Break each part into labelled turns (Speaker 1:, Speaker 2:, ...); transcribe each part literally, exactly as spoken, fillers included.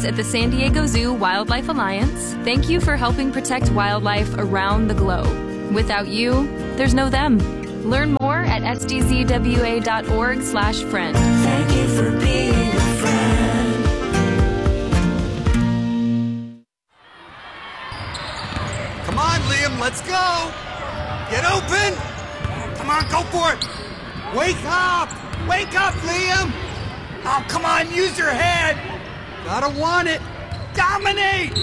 Speaker 1: friends at the San Diego Zoo Wildlife Alliance, thank you for helping protect wildlife around the globe. Without you, there's no them. Learn more at s d z w a dot org slash friend.
Speaker 2: Thank you for being a friend.
Speaker 3: Come on, Liam, let's go. Get open. Come on, go for it. Wake up. Wake up, Liam. Oh, come on, use your head. Gotta want it. Dominate.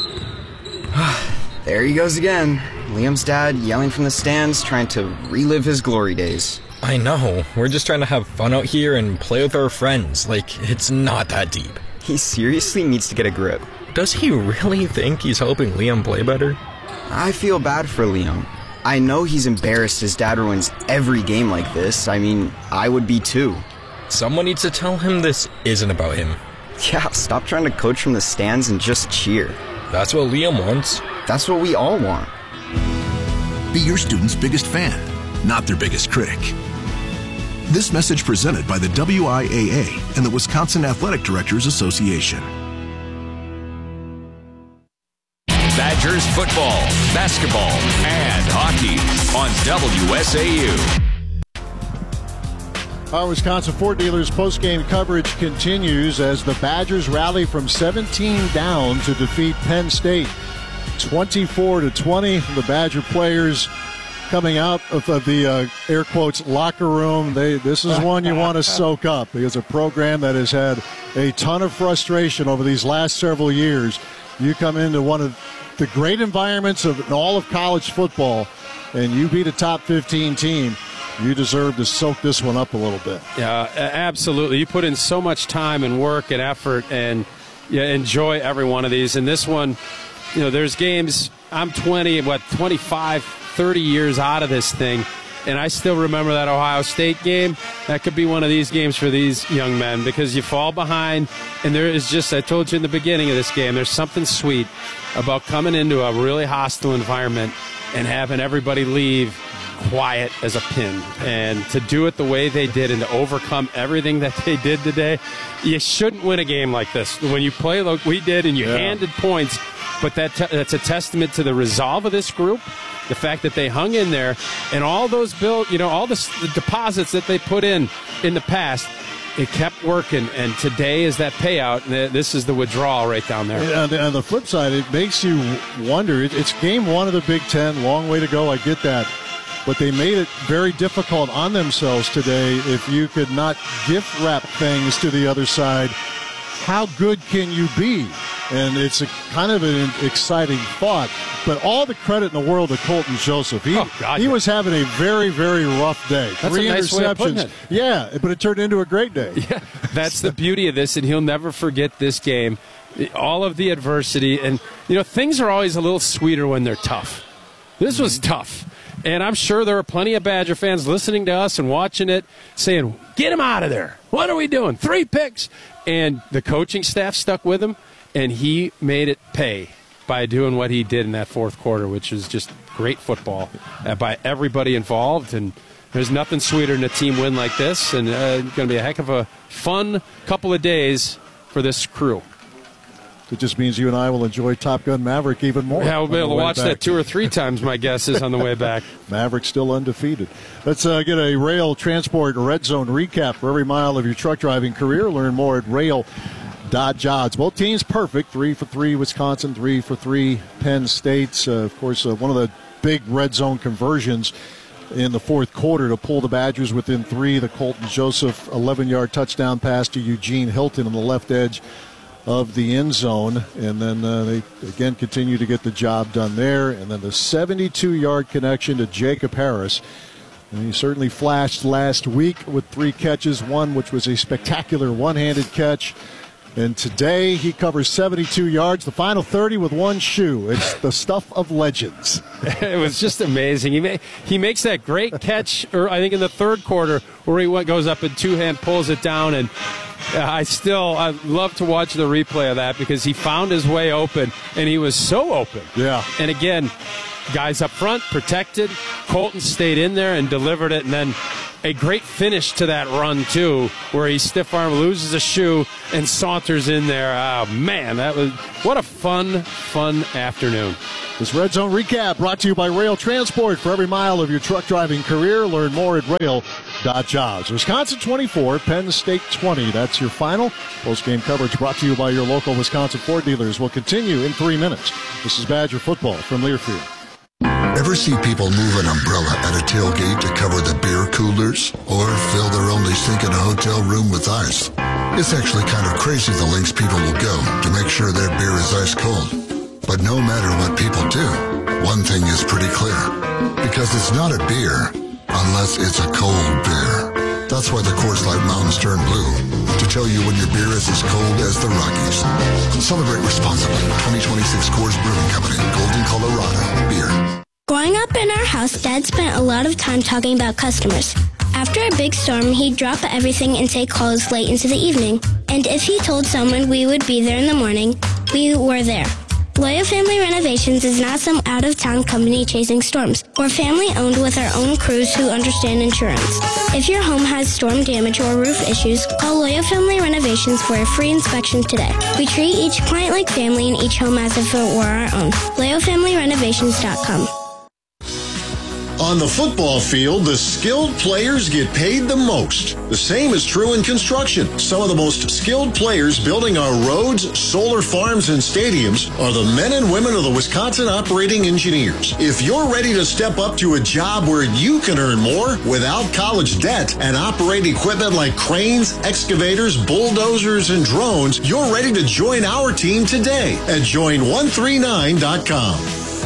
Speaker 4: There he goes again. Liam's dad yelling from the stands, trying to relive his glory days.
Speaker 5: I know. We're just trying to have fun out here and play with our friends. Like, it's not that deep.
Speaker 4: He seriously needs to get a grip.
Speaker 5: Does he really think he's helping Liam play better?
Speaker 4: I feel bad for Liam. I know he's embarrassed his dad ruins every game like this. I mean, I would be too.
Speaker 5: Someone needs to tell him this isn't about him.
Speaker 4: Yeah, stop trying to coach from the stands and just cheer.
Speaker 5: That's what Liam wants.
Speaker 4: That's what we all want.
Speaker 6: Be your student's biggest fan, not their biggest critic. This message presented by the W I A A and the Wisconsin Athletic Directors Association.
Speaker 7: Badgers football, basketball, and hockey on W S A U.
Speaker 8: Our Wisconsin Ford Dealers postgame coverage continues as the Badgers rally from seventeen down to defeat Penn State twenty-four to twenty. The Badger players coming out of, of the uh, air quotes locker room. They this is one you want to soak up because a program that has had a ton of frustration over these last several years. You come into one of the great environments of all of college football, and you beat a top fifteen team. You deserve to soak this one up a little bit.
Speaker 9: Yeah, absolutely. You put in so much time and work and effort, and you enjoy every one of these. And this one, you know, there's games, I'm twenty, what, twenty-five, thirty years out of this thing, and I still remember that Ohio State game. That could be one of these games for these young men because you fall behind, and there is just, I told you in the beginning of this game, there's something sweet about coming into a really hostile environment and having everybody leave quiet as a pin, and to do it the way they did and to overcome everything that they did today. You shouldn't win a game like this when you play like we did and you yeah. handed points, but that te- that's a testament to the resolve of this group, the fact that they hung in there, and all those build, you know, all the, the deposits that they put in in the past. It kept working, and today is that payout. This is the withdrawal right down there.
Speaker 8: And on the, on the flip side, it makes you wonder. It, it's game one of the Big Ten, long way to go, I get that. But they made it very difficult on themselves today. If you could not gift wrap things to the other side, how good can you be? And it's a kind of an exciting thought. But all the credit in the world to Colton Joseph. He,
Speaker 9: oh, God,
Speaker 8: he
Speaker 9: yeah.
Speaker 8: was having a very, very rough day.
Speaker 9: That's
Speaker 8: Three
Speaker 9: a nice
Speaker 8: interceptions.
Speaker 9: way of putting it.
Speaker 8: Yeah, but it turned into a great day.
Speaker 9: Yeah, that's the beauty of this, and he'll never forget this game. All of the adversity. And, you know, things are always a little sweeter when they're tough. This was tough. And I'm sure there are plenty of Badger fans listening to us and watching it saying, get him out of there. What are we doing? Three picks. And the coaching staff stuck with him, and he made it pay by doing what he did in that fourth quarter, which is just great football uh, by everybody involved. And there's nothing sweeter than a team win like this. And uh, it's going to be a heck of a fun couple of days for this crew.
Speaker 8: It just means you and I will enjoy Top Gun Maverick even more.
Speaker 9: Yeah, we'll be able to watch
Speaker 8: back.
Speaker 9: that two or three times, my guess is, on the way back.
Speaker 8: Maverick still undefeated. Let's uh, get a Rail Transport Red Zone recap for every mile of your truck driving career. Learn more at rail dot jods. Both teams perfect. Three for three Wisconsin, three for three Penn State. Uh, of course, uh, one of the big red zone conversions in the fourth quarter to pull the Badgers within three. The Colton Joseph eleven-yard touchdown pass to Eugene Hilton on the left edge of the end zone, and then uh, they again continue to get the job done there. And then the seventy-two-yard connection to Jacob Harris. And he certainly flashed last week with three catches, one which was a spectacular one-handed catch. And today he covers seventy-two yards, the final thirty with one shoe. It's the stuff of legends.
Speaker 9: It was just amazing. He ma- he makes that great catch, or I think in the third quarter, where he went, goes up and two-hand pulls it down. And I still, I love to watch the replay of that because he found his way open, and he was so open.
Speaker 8: Yeah.
Speaker 9: And again, guys up front protected. Colton stayed in there and delivered it, and then a great finish to that run, too, where he stiff arm, loses a shoe, and saunters in there. Oh, man, that was what a fun, fun afternoon.
Speaker 8: This Red Zone recap brought to you by Rail Transport. For every mile of your truck driving career, learn more at rail dot jobs. Wisconsin twenty-four, Penn State twenty. That's your final. Post-game coverage brought to you by your local Wisconsin Ford dealers will continue in three minutes. This is Badger football from Learfield.
Speaker 10: Ever see people move an umbrella at a tailgate to cover the beer coolers? Or fill their only sink in a hotel room with ice? It's actually kind of crazy the lengths people will go to make sure their beer is ice cold. But no matter what people do, one thing is pretty clear. Because it's not a beer unless it's a cold beer. That's why the Coors Light Mountains turn blue. To tell you when your beer is as cold as the Rockies. Celebrate responsibly. twenty twenty-six Coors Brewing Company. Golden, Colorado. Beer.
Speaker 11: Growing up in our house, Dad spent a lot of time talking about customers. After a big storm, he'd drop everything and take calls late into the evening. And if he told someone we would be there in the morning, we were there. Loya Family Renovations is not some out-of-town company chasing storms. We're family-owned with our own crews who understand insurance. If your home has storm damage or roof issues, call Loya Family Renovations for a free inspection today. We treat each client like family and each home as if it were our own. Loya Family Renovations dot com.
Speaker 12: On the football field, the skilled players get paid the most. The same is true in construction. Some of the most skilled players building our roads, solar farms, and stadiums are the men and women of the Wisconsin Operating Engineers. If you're ready to step up to a job where you can earn more without college debt and operate equipment like cranes, excavators, bulldozers, and drones, you're ready to join our team today at join one three nine dot com.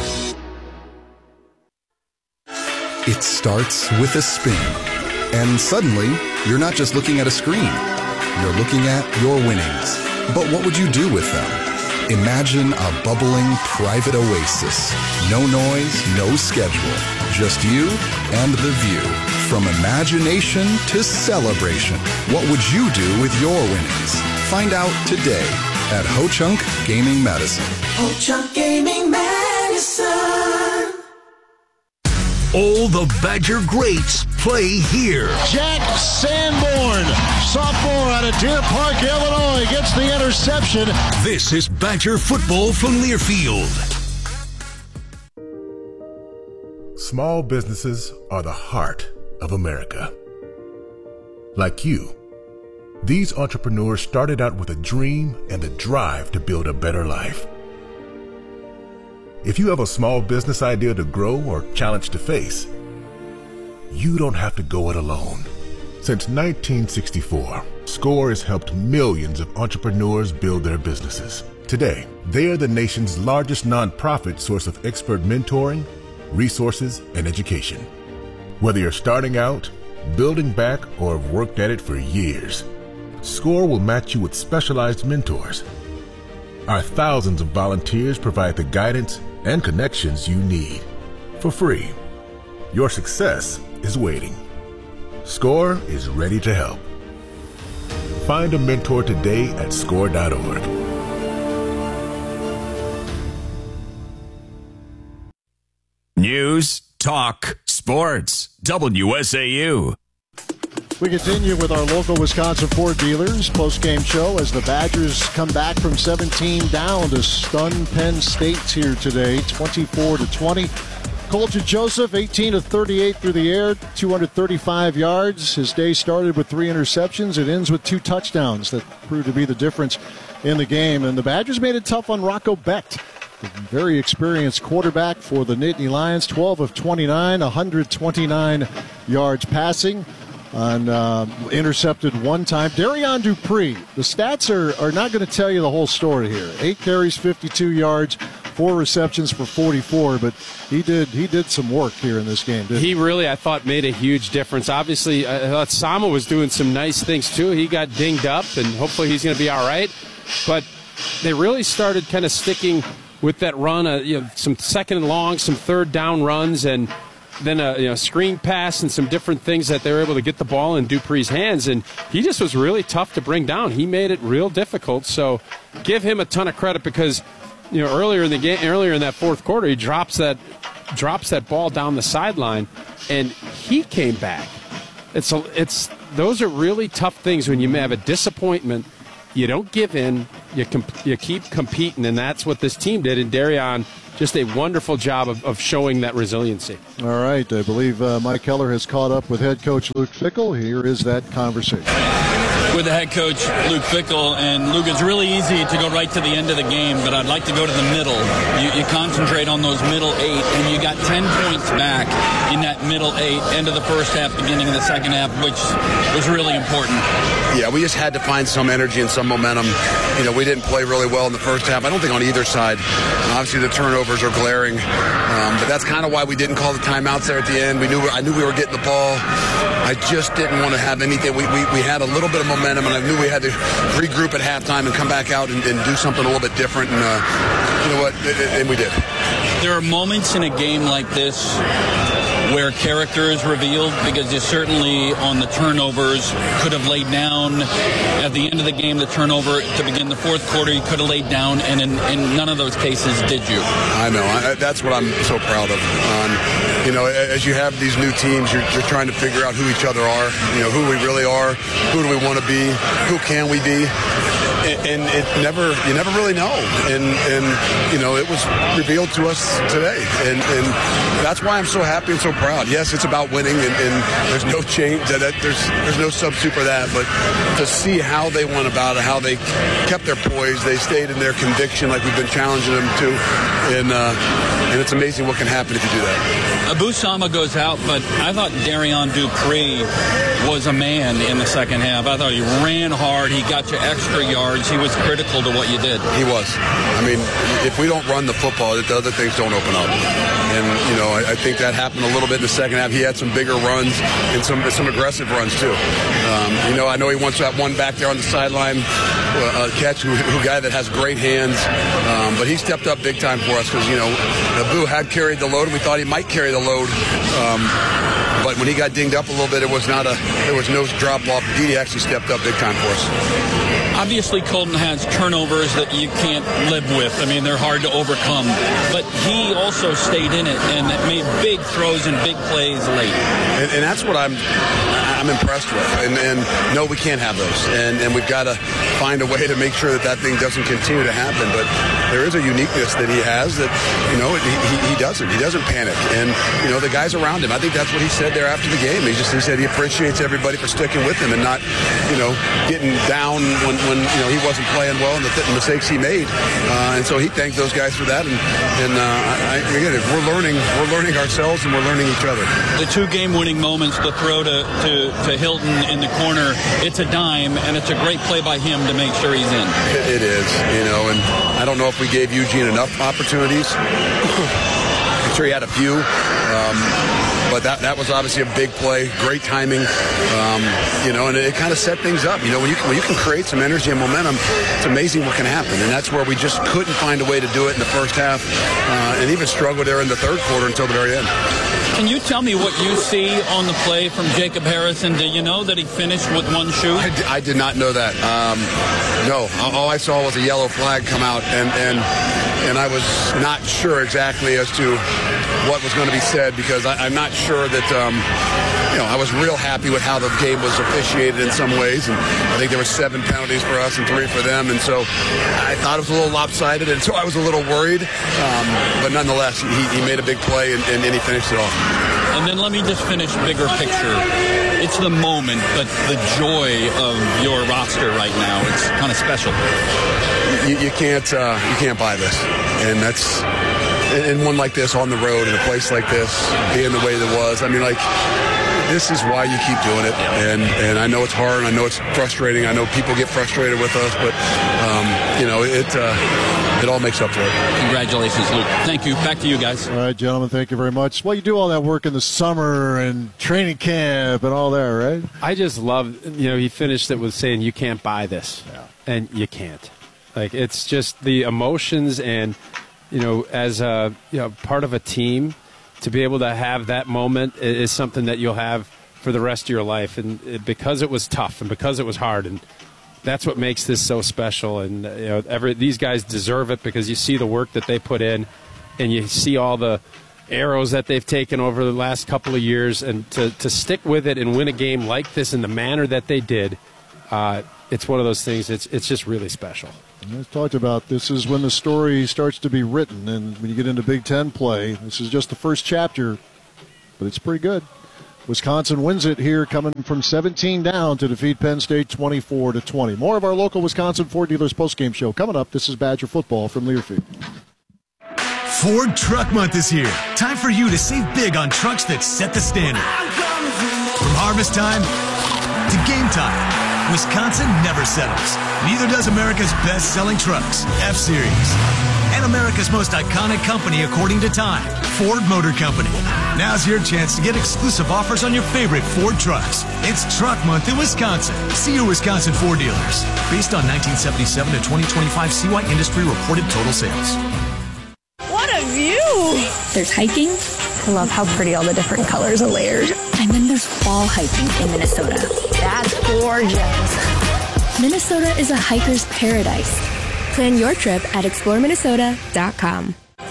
Speaker 13: It starts with a spin, and suddenly, you're not just looking at a screen. You're looking at your winnings. But what would you do with them? Imagine a bubbling private oasis. No noise, no schedule. Just you and the view. From imagination to celebration. What would you do with your winnings? Find out today at Ho-Chunk Gaming Medicine.
Speaker 2: Ho-Chunk Gaming Medicine.
Speaker 14: All the Badger greats play here.
Speaker 8: Jack Sanborn, sophomore out of Deer Park, Illinois, gets the interception.
Speaker 14: This is Badger football from Learfield.
Speaker 15: Small businesses are the heart of America. Like you, these entrepreneurs started out with a dream and the drive to build a better life. If you have a small business idea to grow or challenge to face, you don't have to go it alone. Since nineteen sixty-four, SCORE has helped millions of entrepreneurs build their businesses. Today, they are the nation's largest nonprofit source of expert mentoring, resources, and education. Whether you're starting out, building back, or have worked at it for years, SCORE will match you with specialized mentors. Our thousands of volunteers provide the guidance and connections you need for free. Your success is waiting. SCORE is ready to help. Find a mentor today at score dot org.
Speaker 7: News, talk, sports. W S A U.
Speaker 8: We continue with our local Wisconsin Ford dealers post-game show as the Badgers come back from seventeen down to stun Penn State here today, twenty-four to twenty. Colton Joseph, eighteen of thirty-eight through the air, two hundred thirty-five yards. His day started with three interceptions. It ends with two touchdowns that proved to be the difference in the game. And the Badgers made it tough on Rocco Becht, the very experienced quarterback for the Nittany Lions, twelve of twenty-nine, one hundred twenty-nine yards passing. And uh, intercepted one time. Darian Dupree, the stats are, are not going to tell you the whole story here. Eight carries, fifty-two yards, four receptions for forty-four, but he did he did some work here in this game, didn't he?
Speaker 9: He really, I thought, made a huge difference. Obviously, I thought Sama was doing some nice things, too. He got dinged up, and hopefully he's going to be all right. But they really started kind of sticking with that run, uh, you know, some second and long, some third down runs, and then a you know, screen pass and some different things that they were able to get the ball in Dupree's hands. And he just was really tough to bring down. He made it real difficult. So give him a ton of credit because, you know, earlier in the game, earlier in that fourth quarter, he drops that drops that ball down the sideline, and he came back it's a, it's those are really tough things when you have a disappointment. You don't give in. You comp- you keep competing, and that's what this team did. And Darion, just a wonderful job of, of showing that resiliency.
Speaker 8: All right, I believe uh, Mike Keller has caught up with head coach Luke Fickell. Here is that conversation.
Speaker 16: With the head coach, Luke Fickell, and Luke, it's really easy to go right to the end of the game, but I'd like to go to the middle. You, you concentrate on those middle eight, and you got ten points back in that middle eight, end of the first half, beginning of the second half, which was really important.
Speaker 17: Yeah, we just had to find some energy and some momentum. You know, we didn't play really well in the first half. I don't think on either side. Obviously, the turnovers are glaring, um, but that's kind of why we didn't call the timeouts there at the end. We knew I knew we were getting the ball. I just didn't want to have anything. We, we, we had a little bit of momentum, and I knew we had to regroup at halftime and come back out and, and do something a little bit different. And uh, you know what? And we did.
Speaker 16: There are moments in a game like this where character is revealed, because you certainly on the turnovers could have laid down at the end of the game. The turnover to begin the fourth quarter, you could have laid down, and in, in none of those cases did you.
Speaker 17: I know. I, that's what I'm so proud of. Um, you know, as you have these new teams, you're, you're trying to figure out who each other are, you know, who we really are, who do we want to be, who can we be. And it never, you never really know. And, and you know, it was revealed to us today. And, and that's why I'm so happy and so proud. Yes, it's about winning, and, and there's no change. That, there's, there's no substitute for that. But to see how they went about it, how they kept their poise, they stayed in their conviction like we've been challenging them to. And, uh, and it's amazing what can happen if you do that.
Speaker 16: Abu Sama goes out, but I thought Darion Dupree was a man in the second half. I thought he ran hard. He got you extra yards. He was critical to what you did.
Speaker 17: He was. I mean, if we don't run the football, the other things don't open up. And, you know, I, I think that happened a little bit in the second half. He had some bigger runs and some some aggressive runs, too. Um, you know, I know he wants that one back there on the sideline uh, catch, who, who guy that has great hands. Um, but he stepped up big time for us because, you know, Abu had carried the load, and we thought he might carry the load. Um, but when he got dinged up a little bit, it was not a, there was no drop off. Dede actually stepped up big time for us.
Speaker 16: Obviously, Colton has turnovers that you can't live with. I mean, they're hard to overcome. But he also stayed in it and made big throws and big plays late.
Speaker 17: And, and that's what I'm I'm impressed with. And, and no, we can't have those. And, and we've got to find a way to make sure that that thing doesn't continue to happen. But there is a uniqueness that he has that, you know, he, he doesn't. He doesn't panic. And, you know, the guys around him, I think that's what he said there after the game. He just he said he appreciates everybody for sticking with him and not, you know, getting down when, when you know, he wasn't playing well and the th- mistakes he made. Uh, and so he thanked those guys for that. And, and uh, I, again, we're learning, we're learning ourselves and we're learning each other.
Speaker 16: The two game-winning moments, the throw to, to, to Hilton in the corner, it's a dime, and it's a great play by him to make sure he's in.
Speaker 17: It, it is, you know, and I don't know if we gave Eugene enough opportunities. I'm sure he had a few. Um, But that, that was obviously a big play, great timing, um, you know, and it, it kind of set things up. You know, when you, can, when you can create some energy and momentum, it's amazing what can happen. And that's where we just couldn't find a way to do it in the first half, uh, and even struggled there in the third quarter until the very end.
Speaker 16: Can you tell me what you see on the play from Jacob Harrison? Do you know that he finished with one shoe?
Speaker 17: I, d- I did not know that. Um, no, all I saw was a yellow flag come out, and, and, and I was not sure exactly as to what was going to be said, because I, I'm not sure that, um, you know, I was real happy with how the game was officiated in some ways, and I think there were seven penalties for us and three for them, and so I thought it was a little lopsided, and so I was a little worried, um, but nonetheless, he, he made a big play, and, and, and he finished it off.
Speaker 16: And then let me just finish bigger picture. It's the moment, but the joy of your roster right now, it's kind of special.
Speaker 17: You, you can't, uh, you can't buy this, and that's. And one like this on the road in a place like this, being the way that it was, I mean, like, this is why you keep doing it. And and I know it's hard, and I know it's frustrating. I know people get frustrated with us, but, um, you know, it uh, it all makes up for it.
Speaker 16: Congratulations, Luke. Thank you. Back to you guys.
Speaker 8: All right, gentlemen, thank you very much. Well, you do all that work in the summer and training camp and all that, right?
Speaker 9: I just love, you know, he finished it with saying, you can't buy this. Yeah. And you can't. Like, it's just the emotions and, you know, as a you know, part of a team, to be able to have that moment is something that you'll have for the rest of your life. And it, because it was tough and because it was hard, and that's what makes this so special. And you know, every, these guys deserve it, because you see the work that they put in, and you see all the arrows that they've taken over the last couple of years, and to, to stick with it and win a game like this in the manner that they did, uh, it's one of those things. It's it's just really special.
Speaker 8: We've talked about this is when the story starts to be written, and when you get into Big Ten play, this is just the first chapter, but it's pretty good. Wisconsin wins it here, coming from seventeen down to defeat Penn State twenty-four to twenty. More of our local Wisconsin Ford dealers postgame show coming up. This is Badger football from Learfield.
Speaker 18: Ford Truck Month is here. Time for you to save big on trucks that set the standard. From harvest time to game time, Wisconsin never settles. Neither does America's best-selling trucks, F-Series. And America's most iconic company according to Time, Ford Motor Company. Now's your chance to get exclusive offers on your favorite Ford trucks. It's Truck Month in Wisconsin. See your Wisconsin Ford dealers. Based on nineteen seventy-seven to twenty twenty-five C Y Industry reported total sales.
Speaker 19: What a view! There's hiking. I love how pretty all the different colors are layered. And then there's wall hiking in Minnesota. That's gorgeous. Minnesota is a hiker's paradise. Plan your trip at explore minnesota dot com.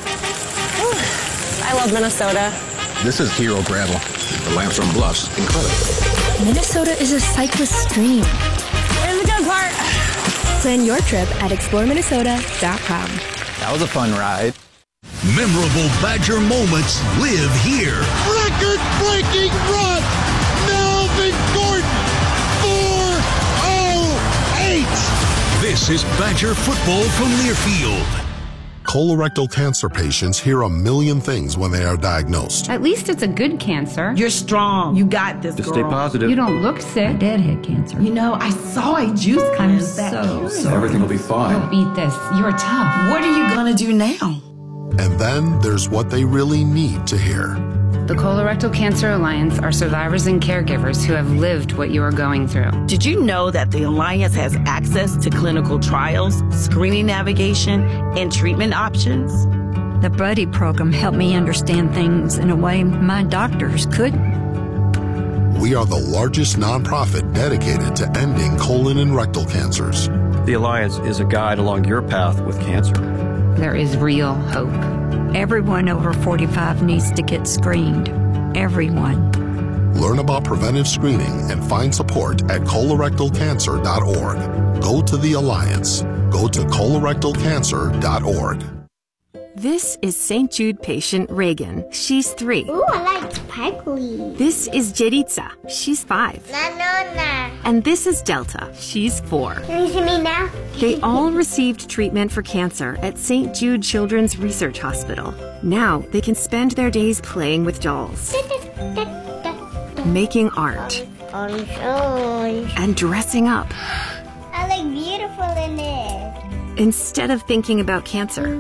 Speaker 19: I love Minnesota.
Speaker 20: This is Hero Gravel. The Lamson Bluffs. Incredible.
Speaker 19: Minnesota is a cyclist dream. Here's the good part. Plan your trip at explore minnesota dot com.
Speaker 20: That was a fun ride.
Speaker 14: Memorable Badger moments live here.
Speaker 2: Record-breaking run! Melvin Gordon! four oh eight!
Speaker 14: This is Badger football from Learfield.
Speaker 6: Colorectal cancer patients hear a million things when they are diagnosed.
Speaker 21: At least it's a good cancer. You're strong. You got this,
Speaker 6: Just
Speaker 21: girl.
Speaker 6: stay positive.
Speaker 21: You don't look sick. Deadhead cancer. You know, I saw a juice cleanse so, so.
Speaker 6: Everything will be fine.
Speaker 21: Don't eat this. You're tough. What are you gonna do now?
Speaker 6: And then there's what they really need to hear.
Speaker 21: The Colorectal Cancer Alliance are survivors and caregivers who have lived what you are going through.
Speaker 22: Did you know that the Alliance has access to clinical trials, screening navigation, and treatment options?
Speaker 23: The Buddy program helped me understand things in a way my doctors couldn't.
Speaker 6: We are the largest nonprofit dedicated to ending colon and rectal cancers.
Speaker 24: The Alliance is a guide along your path with cancer.
Speaker 21: There is real hope.
Speaker 23: Everyone over forty-five needs to get screened. Everyone.
Speaker 6: Learn about preventive screening and find support at colorectal cancer dot org. Go to the Alliance. Go to colorectal cancer dot org.
Speaker 25: This is Saint Jude patient Reagan. She's three.
Speaker 26: Ooh, I like sparkly.
Speaker 25: This is Jeritza. She's five.
Speaker 26: Na, no, na.
Speaker 25: And this is Delta. She's four.
Speaker 26: Can you see me now?
Speaker 25: They all received treatment for cancer at Saint Jude Children's Research Hospital. Now they can spend their days playing with dolls, making art,
Speaker 26: Orange, orange.
Speaker 25: and dressing up.
Speaker 26: I look beautiful in it.
Speaker 25: Instead of thinking about cancer.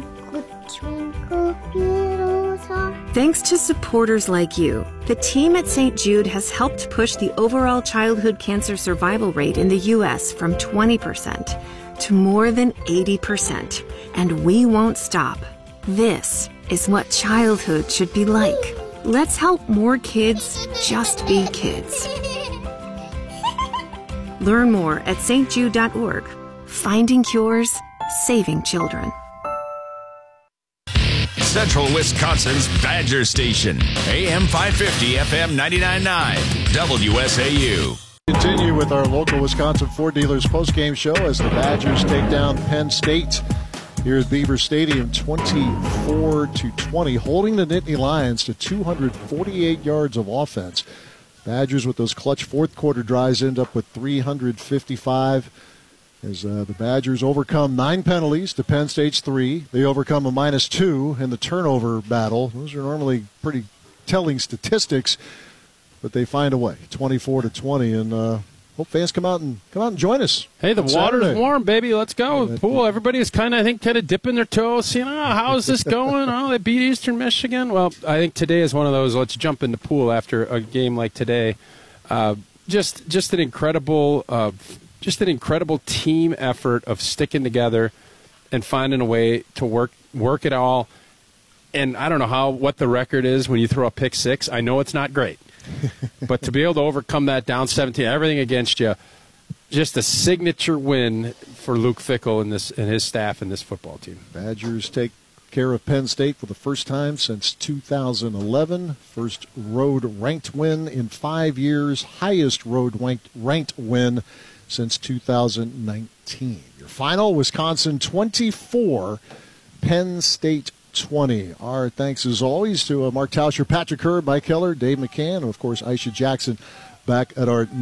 Speaker 25: Thanks to supporters like you, the team at Saint Jude has helped push the overall childhood cancer survival rate in the U S from twenty percent to more than eighty percent. And we won't stop. This is what childhood should be like. Let's help more kids just be kids. Learn more at s t jude dot org. Finding cures, saving children.
Speaker 7: Central Wisconsin's Badger Station, A M five fifty, F M ninety-nine point nine, W S A U.
Speaker 8: Continue with our local Wisconsin Ford dealers postgame show as the Badgers take down Penn State here at Beaver Stadium, twenty-four to twenty, holding the Nittany Lions to two hundred forty-eight yards of offense. Badgers with those clutch fourth quarter drives end up with three hundred fifty-five. As uh, the Badgers overcome nine penalties to Penn State's three. They overcome a minus two in the turnover battle. Those are normally pretty telling statistics, but they find a way, twenty-four to twenty. And uh, hope fans come out and come out and join us.
Speaker 9: Hey, the water's
Speaker 8: Saturday.
Speaker 9: warm, baby. Let's go. The pool. Everybody is kind of, I think, kind of dipping their toes, seeing, oh, how's this going? Oh, they beat Eastern Michigan. Well, I think today is one of those. Let's jump in the pool after a game like today. Uh, just, just an incredible. Uh, Just an incredible team effort of sticking together and finding a way to work work it all. And I don't know how what the record is when you throw a pick six. I know it's not great. But to be able to overcome that down seventeen, everything against you, just a signature win for Luke Fickell and this and his staff and this football team.
Speaker 8: Badgers take care of Penn State for the first time since two thousand eleven. First road ranked win in five years. Highest road ranked, ranked win since two thousand nineteen. Your final, Wisconsin twenty-four, Penn State twenty. Our thanks, as always, to uh, Mark Tauscher, Patrick Herb, Mike Keller, Dave McCann, and, of course, Aisha Jackson back at our